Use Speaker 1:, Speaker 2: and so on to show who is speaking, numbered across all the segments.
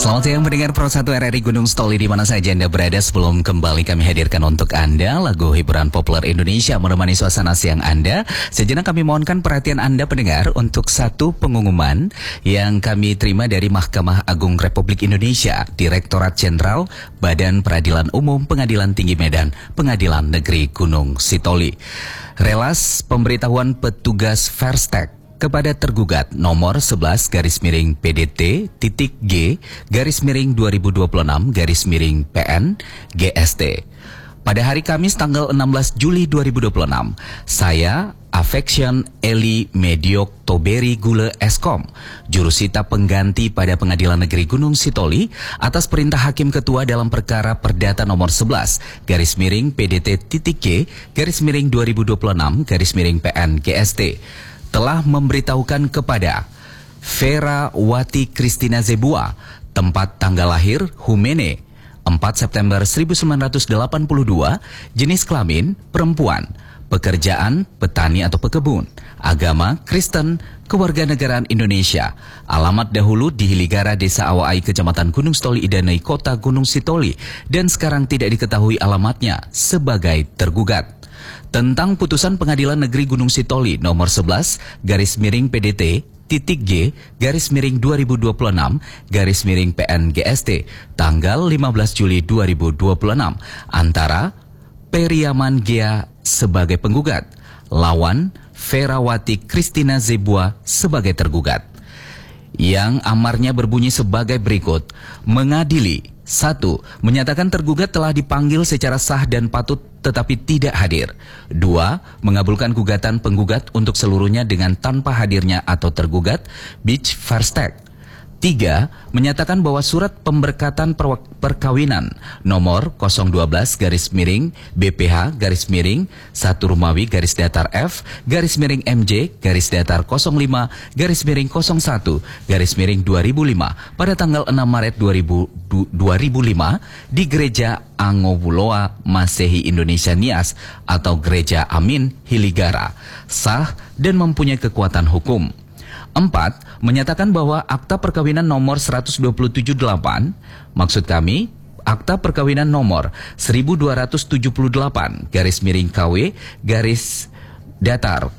Speaker 1: Selamat siang mendengar Pro 1 RRI Gunung Sitoli di mana saja Anda berada. Sebelum kembali kami hadirkan untuk Anda lagu hiburan populer Indonesia menemani suasana siang Anda. Sejenak kami mohonkan perhatian Anda pendengar untuk satu pengumuman yang kami terima dari Mahkamah Agung Republik Indonesia, Direktorat Jenderal Badan Peradilan Umum Pengadilan Tinggi Medan, Pengadilan Negeri Gunung Sitoli. Relas pemberitahuan petugas Verstek kepada tergugat nomor 11 /PDT G /2026 PN GST. Pada hari Kamis tanggal 16 Juli 2026, saya Affection Eli Mediok Toberi Gule Eskom, jurusita pengganti pada Pengadilan Negeri Gunung Sitoli atas perintah Hakim Ketua dalam perkara perdata nomor 11 /PDT G /2026 PN GST, telah memberitahukan kepada Vera Wati Kristina Zebua, tempat tanggal lahir Humene, 4 September 1982, jenis kelamin perempuan, pekerjaan petani atau pekebun, agama Kristen, kewarganegaraan Indonesia, alamat dahulu di Hiligara, Desa Awai, Kecamatan Gunung Sitoli Idanai, Kota Gunung Sitoli, dan sekarang tidak diketahui alamatnya sebagai tergugat. Tentang putusan Pengadilan Negeri Gunung Sitoli nomor 11 /PDT G /2026 PN GST tanggal 15 Juli 2026 antara Periaman Gea sebagai penggugat lawan Verawati Kristina Zebua sebagai tergugat, yang amarnya berbunyi sebagai berikut: mengadili 1. Menyatakan tergugat telah dipanggil secara sah dan patut tetapi tidak hadir. 2. Mengabulkan gugatan penggugat untuk seluruhnya dengan tanpa hadirnya atau tergugat Beach Verstek. 3. Menyatakan bahwa surat pemberkatan perkawinan nomor 012 BPH 1 Rumawi F MJ 05 01 2005 pada tanggal 6 Maret 2005 di Gereja Angowuloa Masehi Indonesia Nias atau Gereja Amin Hiligara, sah dan mempunyai kekuatan hukum. 4. Menyatakan bahwa akta perkawinan nomor 127/8, maksud kami akta perkawinan nomor 1278 KW datar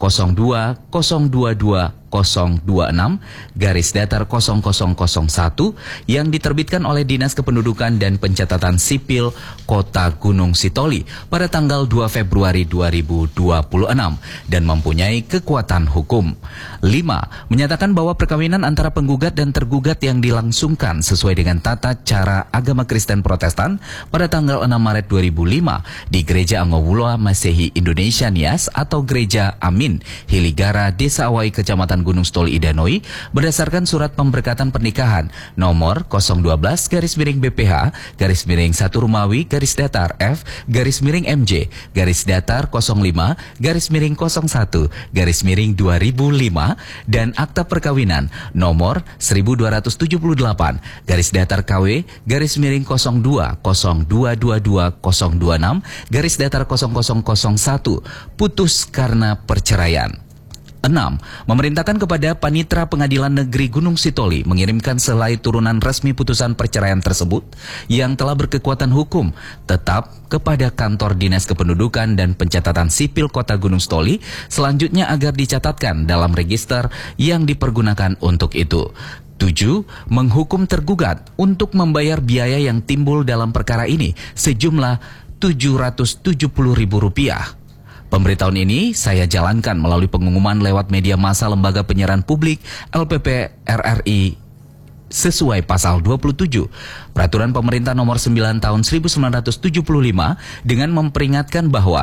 Speaker 1: 02022026 datar 0001 yang diterbitkan oleh Dinas Kependudukan dan Pencatatan Sipil Kota Gunung Sitoli pada tanggal 2 Februari 2026 dan mempunyai kekuatan hukum. 5. Menyatakan bahwa perkawinan antara penggugat dan tergugat yang dilangsungkan sesuai dengan tata cara agama Kristen Protestan pada tanggal 6 Maret 2005 di Gereja Angowuloa Masehi Indonesia Nias atau Gereja Amin Hiligara, Desa Awai, Kecamatan Gunung Sitoli Idanoi berdasarkan surat pemberkatan pernikahan nomor 012 BPH 1 Rumawi datar F MJ datar 05 01 2005 dan akta perkawinan nomor 1278 datar KW 02 0222 026 datar 0001 putus karena perceraian. 6. Memerintahkan kepada Panitra Pengadilan Negeri Gunung Sitoli mengirimkan selai turunan resmi putusan perceraian tersebut yang telah berkekuatan hukum tetap kepada Kantor Dinas Kependudukan dan Pencatatan Sipil Kota Gunung Sitoli selanjutnya agar dicatatkan dalam register yang dipergunakan untuk itu. 7. Menghukum tergugat untuk membayar biaya yang timbul dalam perkara ini sejumlah Rp770.000. Pemberitahuan ini saya jalankan melalui pengumuman lewat media massa Lembaga Penyiaran Publik LPP RRI sesuai pasal 27 Peraturan Pemerintah Nomor 9 Tahun 1975 dengan memperingatkan bahwa